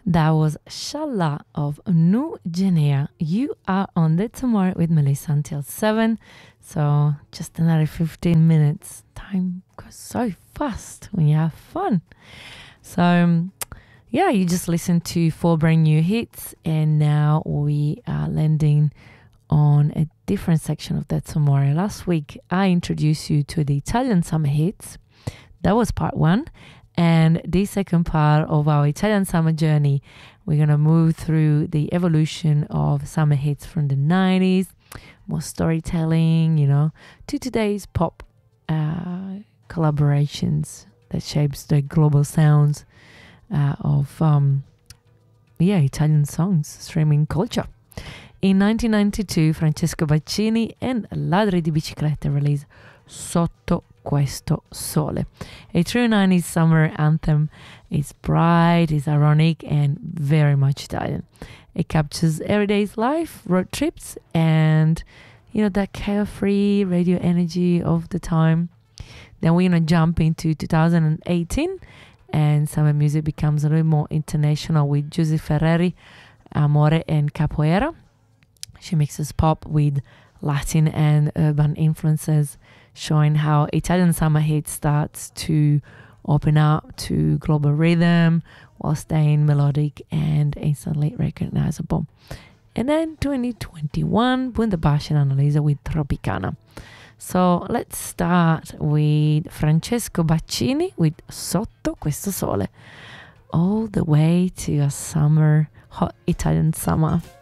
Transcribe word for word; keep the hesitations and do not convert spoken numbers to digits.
That was Shala of New Guinea. You are on the Tomorrow with Melissa until seven. So just another fifteen minutes. Time goes so fast when you have fun. So um, yeah, you just listened to four brand new hits, and now we are landing on a different section of that Tomorrow. Last week, I introduced you to the Italian summer hits. That was part one. And the second part of our Italian summer journey, we're going to move through the evolution of summer hits from the nineties, more storytelling, you know, to today's pop uh, collaborations that shapes the global sounds uh, of, um, yeah, Italian songs, streaming culture. In nineteen ninety-two, Francesco Baccini and Ladri di Biciclette released Sotto Questo Sole, a true nineties summer anthem. It's bright, it's ironic, and very much Italian. It captures everyday life, road trips, and you know, that carefree radio energy of the time. Then we're gonna jump into two thousand eighteen, and summer music becomes a little more international with Giusy Ferreri, Amore, and Capoeira. She mixes pop with Latin and urban influences, showing how Italian summer hit starts to open up to global rhythm while staying melodic and instantly recognizable. And then twenty twenty-one, Bundabash and Annalisa with Tropicana. So let's start with Francesco Baccini with Sotto Questo Sole, all the way to a summer, hot Italian summer.